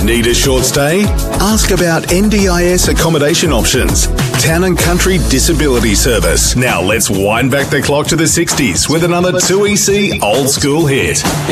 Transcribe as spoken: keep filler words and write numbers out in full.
Need a short stay? Ask about N D I S accommodation options. Town and Country Disability Service. Now let's wind back the clock to the sixties with another two E C old school hit.